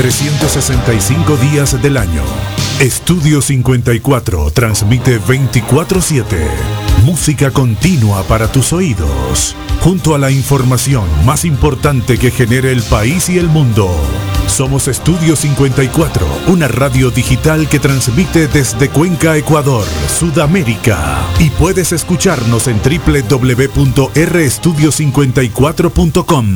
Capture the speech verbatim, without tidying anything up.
trescientos sesenta y cinco días del año. Estudio cincuenta y cuatro transmite veinticuatro siete. Música continua para tus oídos, junto a la información más importante que genere el país y el mundo. Somos Estudio cincuenta y cuatro, una radio digital que transmite desde Cuenca, Ecuador, Sudamérica. Y puedes escucharnos en doble u doble u doble u punto r estudio cincuenta y cuatro punto com.